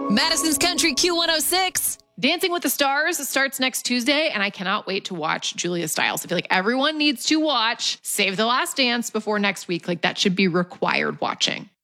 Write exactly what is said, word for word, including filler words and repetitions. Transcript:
Madison's Country Q one oh six. Dancing with the Stars starts next Tuesday, and I cannot wait to watch Julia Stiles. I feel like everyone needs to watch Save the Last Dance before next week. Like, that should be required watching.